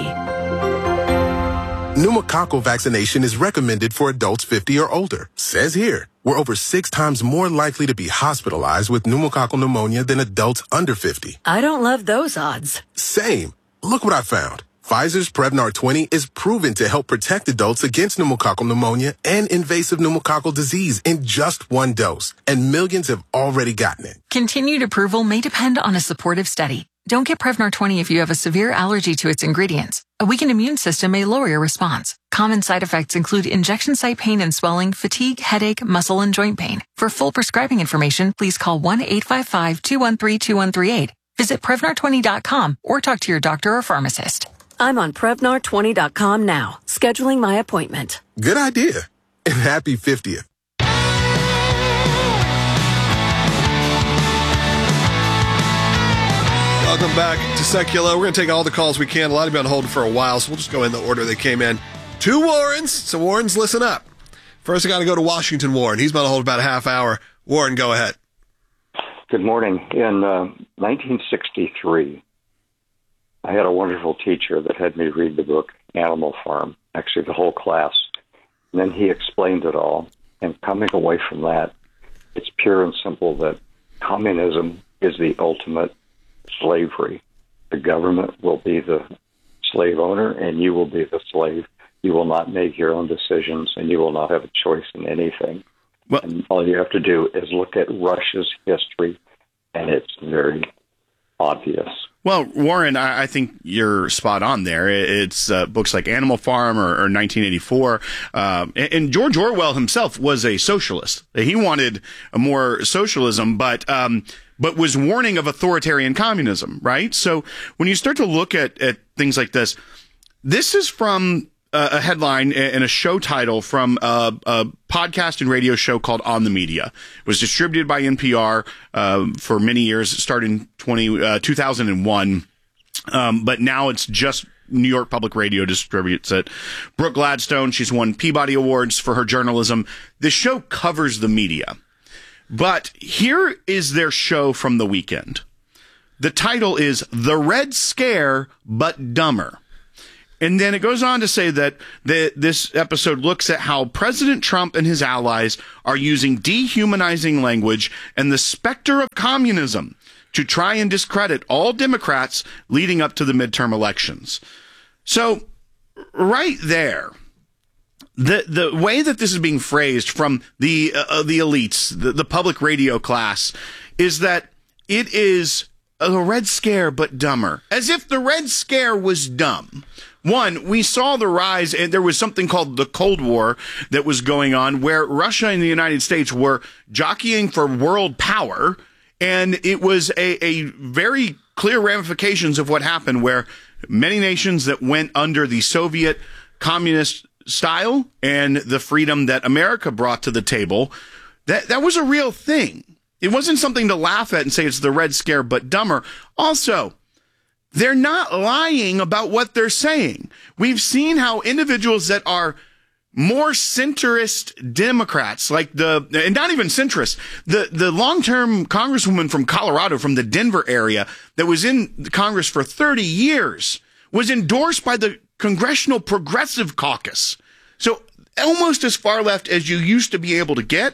Pneumococcal vaccination is recommended for adults fifty or older. Says here, we're over six times more likely to be hospitalized with pneumococcal pneumonia than adults under fifty. I don't love those odds. Same. Look what I found. Pfizer's Prevnar twenty is proven to help protect adults against pneumococcal pneumonia and invasive pneumococcal disease in just one dose, and millions have already gotten it. Continued approval may depend on a supportive study. Don't get Prevnar twenty if you have a severe allergy to its ingredients. A weakened immune system may lower your response. Common side effects include injection site pain and swelling, fatigue, headache, muscle, and joint pain. For full prescribing information, please call one eight five five, two one three, two one three eight. Visit Prevnar twenty dot com or talk to your doctor or pharmacist. I'm on Prevnar twenty dot com now, scheduling my appointment. Good idea. And happy fiftieth. Welcome back to Secular. We're going to take all the calls we can. A lot of you on hold for a while, so we'll just go in the order they came in. Two Warrens. So Warrens, listen up. First, I got to go to Washington Warren. He's been on hold about a half hour. Warren, go ahead. Good morning. In uh, nineteen sixty-three, I had a wonderful teacher that had me read the book Animal Farm, actually the whole class. And then he explained it all. And coming away from that, it's pure and simple that communism is the ultimate slavery. The government will be the slave owner, and you will be the slave. You will not make your own decisions, and you will not have a choice in anything. Well, and all you have to do is look at Russia's history, and it's very obvious. Well, Warren, I, I think you're spot on there. It's uh, books like Animal Farm or, or nineteen eighty-four. Uh, and, and George Orwell himself was a socialist. He wanted a more socialism, but um, but was warning of authoritarian communism, right? So when you start to look at, at things like this, this is from uh, a headline and a show title from a, a podcast and radio show called On the Media. It was distributed by N P R uh, for many years. It started in twenty, uh, two thousand one, um, but now it's just New York Public Radio distributes it. Brooke Gladstone, she's won Peabody Awards for her journalism. This show covers the media. But here is their show from the weekend. The title is The Red Scare, but Dumber. And then it goes on to say that the, this episode looks at how President Trump and his allies are using dehumanizing language and the specter of communism to try and discredit all Democrats leading up to the midterm elections. So, right there, the the way that this is being phrased from the uh, the elites, the, the public radio class, is that it is a Red Scare but dumber. As if the Red Scare was dumb. One, we saw the rise, and there was something called the Cold War that was going on where Russia and the United States were jockeying for world power, and it was a, a very clear ramifications of what happened where many nations that went under the Soviet communist style and the freedom that America brought to the table, that, that was a real thing. It wasn't something to laugh at and say it's the Red Scare but dumber. Also, they're not lying about what they're saying. We've seen how individuals that are more centrist Democrats, like the, and not even centrist, the, the long-term congresswoman from Colorado, from the Denver area, that was in Congress for thirty years, was endorsed by the Congressional Progressive Caucus. So almost as far left as you used to be able to get,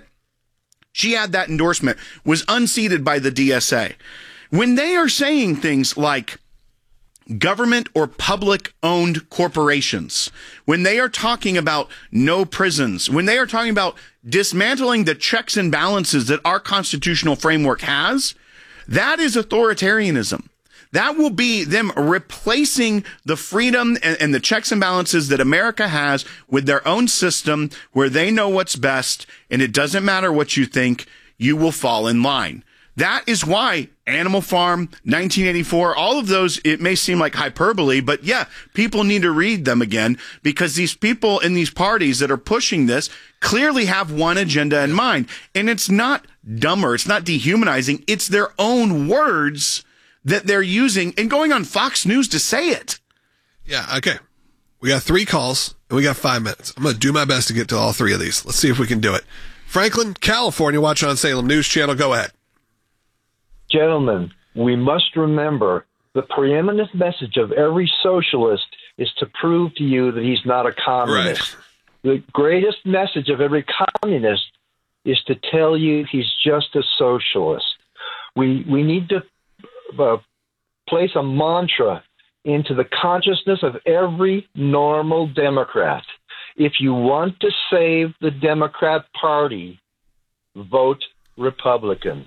she had that endorsement, was unseated by the D S A. When they are saying things like government or public-owned corporations, when they are talking about no prisons, when they are talking about dismantling the checks and balances that our constitutional framework has, that is authoritarianism. That will be them replacing the freedom and, and the checks and balances that America has with their own system where they know what's best, and it doesn't matter what you think, you will fall in line. That is why Animal Farm, nineteen eighty-four, all of those, it may seem like hyperbole, but yeah, people need to read them again because these people in these parties that are pushing this clearly have one agenda in mind. And it's not dumber, it's not dehumanizing, it's their own words that they're using and going on Fox News to say it. Yeah, okay. We got three calls and we got five minutes. I'm going to do my best to get to all three of these. Let's see if we can do it. Franklin, California, watch on Salem News Channel. Go ahead. Gentlemen, we must remember the preeminent message of every socialist is to prove to you that he's not a communist. Right. The greatest message of every communist is to tell you he's just a socialist. We we need to uh, place a mantra into the consciousness of every normal Democrat. If you want to save the Democrat Party, vote Republican.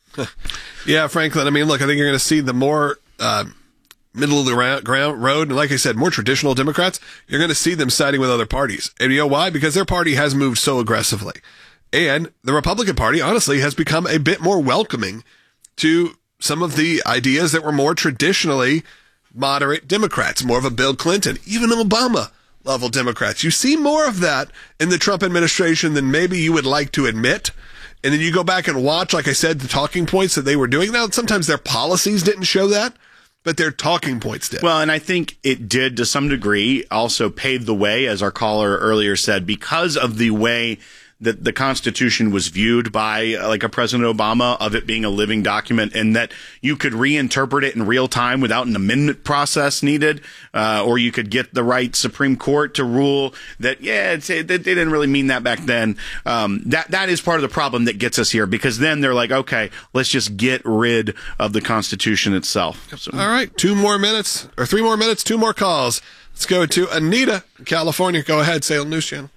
Yeah, Franklin, I mean, look, I think you're going to see the more uh, middle of the ra- ground road, and like I said, more traditional Democrats, you're going to see them siding with other parties. And you know why? Because their party has moved so aggressively. And the Republican Party, honestly, has become a bit more welcoming to some of the ideas that were more traditionally moderate Democrats, more of a Bill Clinton, even Obama level Democrats. You see more of that in the Trump administration than maybe you would like to admit. And then you go back and watch, like I said, the talking points that they were doing. Now, sometimes their policies didn't show that, but their talking points did. Well, and I think it did, to some degree, also pave the way, as our caller earlier said, because of the way that the Constitution was viewed by uh, like a President Obama, of it being a living document, and that you could reinterpret it in real time without an amendment process needed, uh, or you could get the right Supreme Court to rule that, yeah, it's, it, they didn't really mean that back then. Um, that that is part of the problem that gets us here, because then they're like, okay, let's just get rid of the Constitution itself. So, all right, two more minutes, or three more minutes, two more calls. Let's go to Anita, California. Go ahead, Salem News Channel.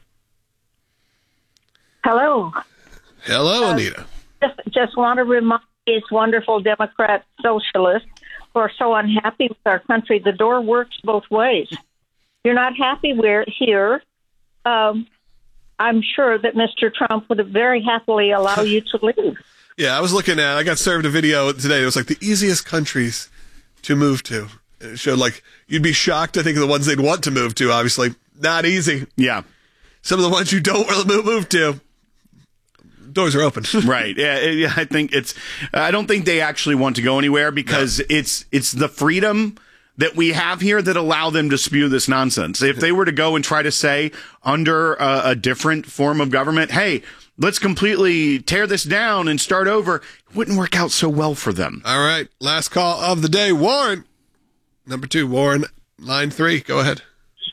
Hello. Hello, Anita. Uh, just, just want to remind these wonderful Democrat socialists who are so unhappy with our country, the door works both ways. You're not happy we're here. Um, I'm sure that Mister Trump would very happily allow you to leave. Yeah, I was looking at, I got served a video today. It was like the easiest countries to move to. And it showed like, you'd be shocked, I think, of the ones they'd want to move to, obviously. Not easy. Yeah. Some of the ones you don't want to move to. Doors are open. Right. Yeah, yeah. I think it's, I don't think they actually want to go anywhere because no. it's, it's the freedom that we have here that allow them to spew this nonsense. If they were to go and try to say under a, a different form of government, hey, let's completely tear this down and start over, it wouldn't work out so well for them. All right. Last call of the day. Warren. Number two, Warren, line three. Go ahead.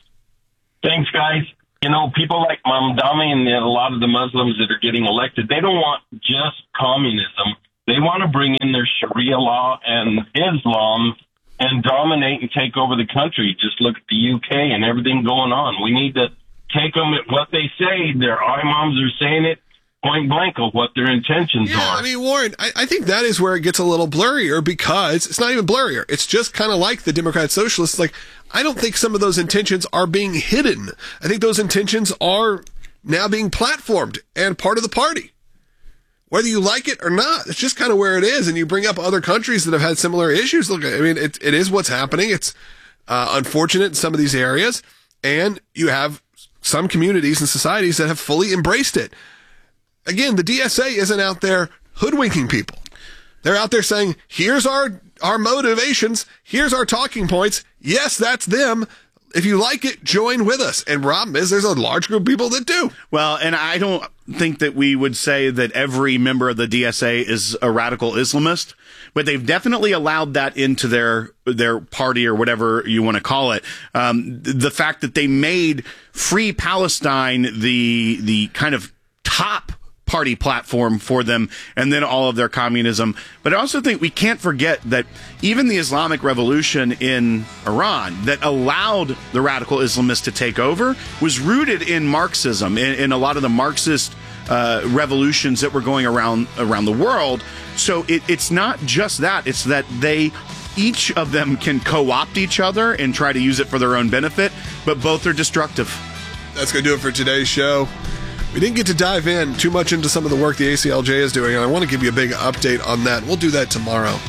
Thanks, guys. You know, people like Mamdani and a lot of the Muslims that are getting elected, they don't want just communism. They want to bring in their Sharia law and Islam and dominate and take over the country. Just look at the U K and everything going on. We need to take them at what they say. Their imams are saying it point blank of what their intentions yeah, are. I mean, Warren, I, I think that is where it gets a little blurrier because it's not even blurrier. It's just kind of like the Democrat Socialists. Like, I don't think some of those intentions are being hidden. I think those intentions are now being platformed and part of the party. Whether you like it or not, it's just kind of where it is. And you bring up other countries that have had similar issues. Look, I mean, it, it is what's happening. It's uh, unfortunate in some of these areas. And you have some communities and societies that have fully embraced it. Again, the D S A isn't out there hoodwinking people. They're out there saying, here's our, our motivations. Here's our talking points. Yes, that's them. If you like it, join with us. And problem is, there's a large group of people that do. Well, and I don't think that we would say that every member of the D S A is a radical Islamist, but they've definitely allowed that into their their party or whatever you want to call it. Um, the fact that they made Free Palestine the the kind of top party platform for them, and then all of their communism. But I also think we can't forget that even the Islamic Revolution in Iran that allowed the radical Islamists to take over was rooted in Marxism, in, in a lot of the Marxist uh, revolutions that were going around around the world. So it, it's not just that, it's that they each of them can co-opt each other and try to use it for their own benefit, but both are destructive. That's going to do it for today's show. We didn't get to dive in too much into some of the work the A C L J is doing, and I want to give you a big update on that. We'll do that tomorrow.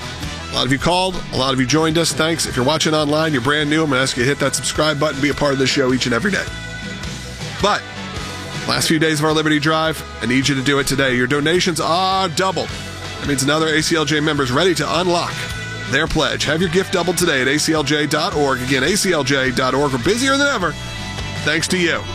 A lot of you called. A lot of you joined us. Thanks. If you're watching online, you're brand new, I'm going to ask you to hit that subscribe button, be a part of the show each and every day. But last few days of our Liberty Drive, I need you to do it today. Your donations are doubled. That means another A C L J member is ready to unlock their pledge. Have your gift doubled today at A C L J dot org. Again, A C L J dot org. We're busier than ever. Thanks to you.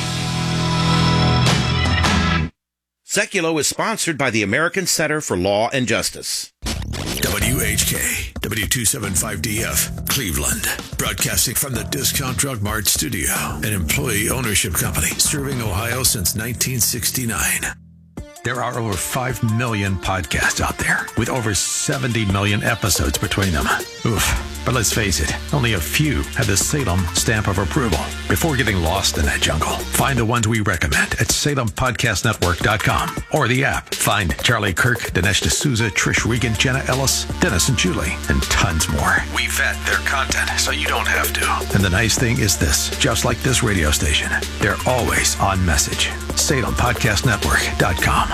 Seculo is sponsored by the American Center for Law and Justice. W H K, W two seventy-five D F, Cleveland. Broadcasting from the Discount Drug Mart studio, an employee ownership company serving Ohio since nineteen sixty-nine. There are over five million podcasts out there with over seventy million episodes between them. Oof. But let's face it, only a few have the Salem stamp of approval. Before getting lost in that jungle, find the ones we recommend at Salem Podcast Network dot com or the app. Find Charlie Kirk, Dinesh D'Souza, Trish Regan, Jenna Ellis, Dennis and Julie, and tons more. We vet their content so you don't have to. And the nice thing is this, just like this radio station, they're always on message. Salem Podcast Network dot com.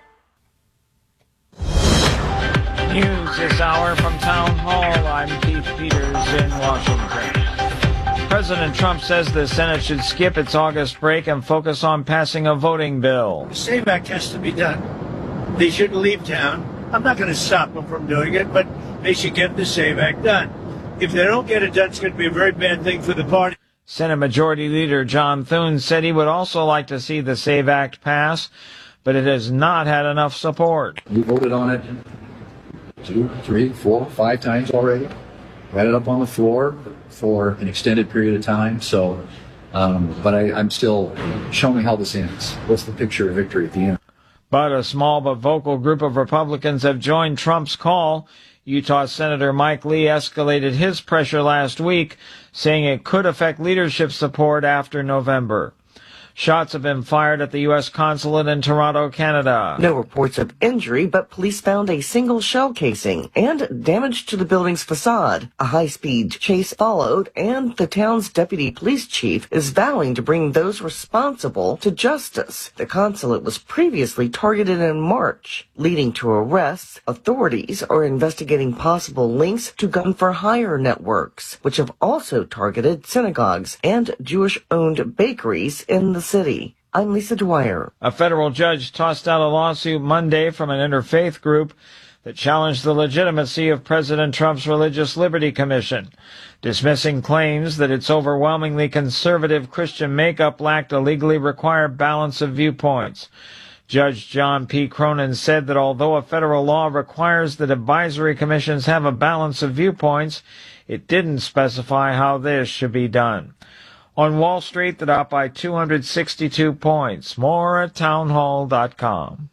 News this hour from Town Hall. I'm Keith Peters in Washington. President Trump says the Senate should skip its August break and focus on passing a voting bill. The SAVE Act has to be done. They shouldn't leave town. I'm not going to stop them from doing it, but they should get the SAVE Act done. If they don't get it done, it's going to be a very bad thing for the party. Senate Majority Leader John Thune said he would also like to see the SAVE Act pass, but it has not had enough support. We voted on it two, three, four, five times already. We had it up on the floor for an extended period of time. So, um, but I, I'm still showing how this ends. What's the picture of victory at the end? But a small but vocal group of Republicans have joined Trump's call. Utah Senator Mike Lee escalated his pressure last week, saying it could affect leadership support after November. Shots have been fired at the U S consulate in Toronto, Canada. No reports of injury, but police found a single shell casing and damage to the building's facade. A high-speed chase followed, and the town's deputy police chief is vowing to bring those responsible to justice. The consulate was previously targeted in March, leading to arrests. Authorities are investigating possible links to gun-for-hire networks, which have also targeted synagogues and Jewish-owned bakeries in the city. I'm Lisa Dwyer. A federal judge tossed out a lawsuit Monday from an interfaith group that challenged the legitimacy of President Trump's Religious Liberty Commission, dismissing claims that its overwhelmingly conservative Christian makeup lacked a legally required balance of viewpoints. Judge John P. Cronin said that although a federal law requires that advisory commissions have a balance of viewpoints, it didn't specify how this should be done. On Wall Street, the Dow by two hundred sixty-two points. More at townhall dot com.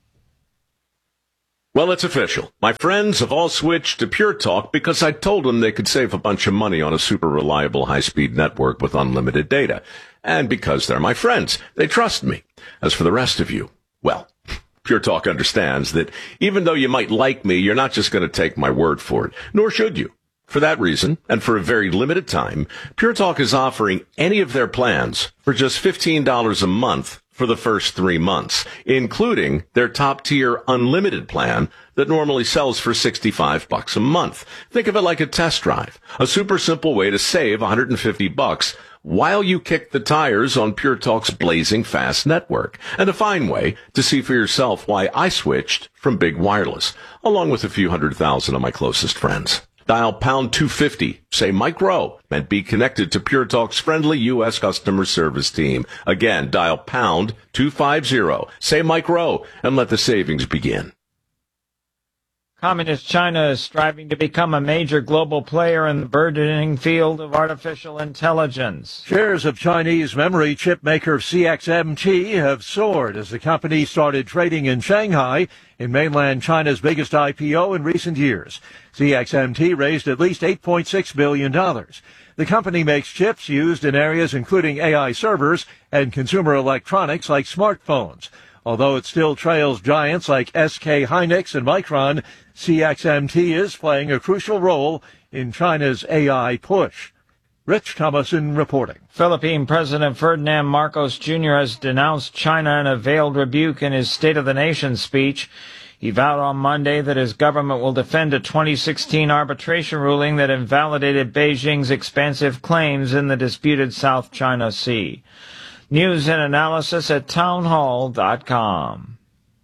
Well, it's official. My friends have all switched to Pure Talk because I told them they could save a bunch of money on a super reliable high-speed network with unlimited data. And because they're my friends, they trust me. As for the rest of you, well, Pure Talk understands that even though you might like me, you're not just going to take my word for it, nor should you. For that reason, and for a very limited time, Pure Talk is offering any of their plans for just fifteen dollars a month for the first three months, including their top-tier unlimited plan that normally sells for sixty-five bucks a month. Think of it like a test drive, a super simple way to save one hundred fifty bucks while you kick the tires on Pure Talk's blazing fast network, and a fine way to see for yourself why I switched from big wireless, along with a few hundred thousand of my closest friends. Dial pound two fifty, say Mike Rowe, and be connected to Pure Talk's friendly U S customer service team. Again, dial pound two fifty, say Mike Rowe, and let the savings begin. Communist China is striving to become a major global player in the burgeoning field of artificial intelligence. Shares of Chinese memory chip maker C X M T have soared as the company started trading in Shanghai, in mainland China's biggest I P O in recent years. C X M T raised at least eight point six billion dollars. The company makes chips used in areas including A I servers and consumer electronics like smartphones. Although it still trails giants like S K Hynix and Micron, C X M T is playing a crucial role in China's A I push. Rich Thomason reporting. Philippine President Ferdinand Marcos Junior has denounced China in a veiled rebuke in his State of the Nation speech. He vowed on Monday that his government will defend a twenty sixteen arbitration ruling that invalidated Beijing's expansive claims in the disputed South China Sea. News and analysis at townhall dot com.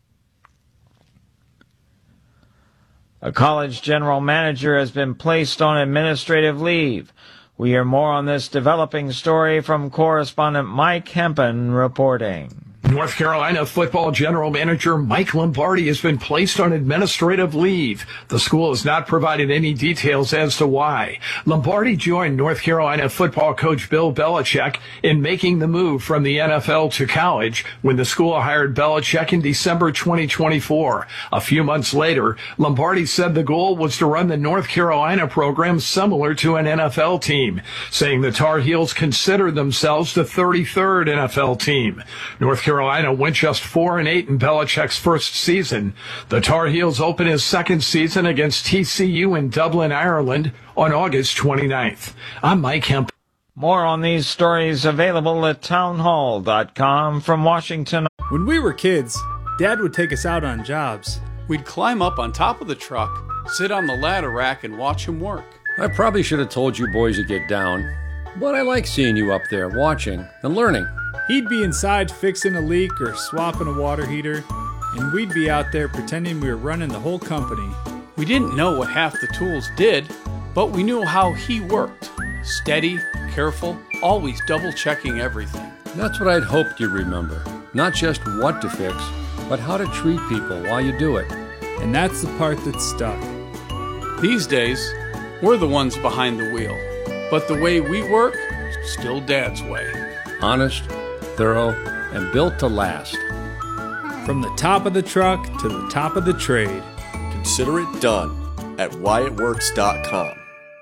A college general manager has been placed on administrative leave. We hear more on this developing story from correspondent Mike Hempen reporting. North Carolina football general manager Mike Lombardi has been placed on administrative leave. The school has not provided any details as to why. Lombardi joined North Carolina football coach Bill Belichick in making the move from the N F L to college when the school hired Belichick in December twenty twenty-four. A few months later, Lombardi said the goal was to run the North Carolina program similar to an N F L team, saying the Tar Heels consider themselves the thirty-third N F L team. North Carolina Carolina went just four and eight in Belichick's first season. The Tar Heels open his second season against T C U in Dublin, Ireland on August twenty-ninth. I'm Mike Hemp. More on these stories available at townhall dot com from Washington. When we were kids, Dad would take us out on jobs. We'd climb up on top of the truck, sit on the ladder rack, and watch him work. I probably should have told you boys to get down, but I like seeing you up there watching and learning. He'd be inside fixing a leak or swapping a water heater, and we'd be out there pretending we were running the whole company. We didn't know what half the tools did, but we knew how he worked. Steady, careful, always double-checking everything. That's what I'd hoped you'd remember. Not just what to fix, but how to treat people while you do it. And that's the part that stuck. These days, we're the ones behind the wheel, but the way we work, still Dad's way. Honest, thorough, and built to last. From the top of the truck to the top of the trade. Consider it done at wyatt works dot com.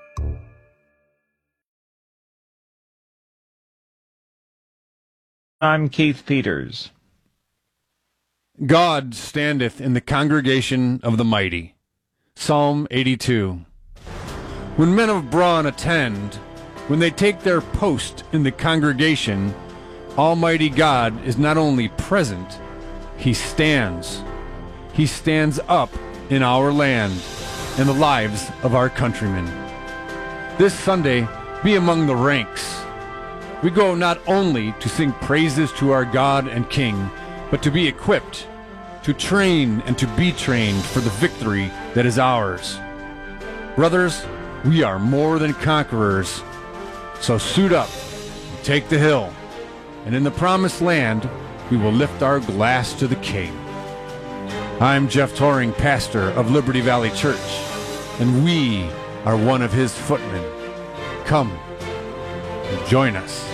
I'm Keith Peters. God standeth in the congregation of the mighty. Psalm eighty-two. When men of brawn attend, when they take their post in the congregation, Almighty God is not only present, He stands. He stands up in our land and the lives of our countrymen. This Sunday, be among the ranks. We go not only to sing praises to our God and King, but to be equipped to train and to be trained for the victory that is ours. Brothers, we are more than conquerors. So suit up, and take the hill, and in the promised land, we will lift our glass to the King. I'm Jeff Toring, pastor of Liberty Valley Church, and we are one of his footmen. Come and join us.